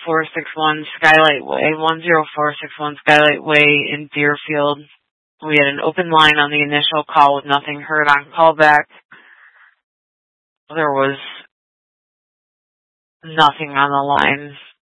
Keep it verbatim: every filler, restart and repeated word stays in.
four six one Skylight Way, one zero four six one Skylight Way in Deerfield. We had an open line on the initial call with nothing heard on callback. There was nothing on the line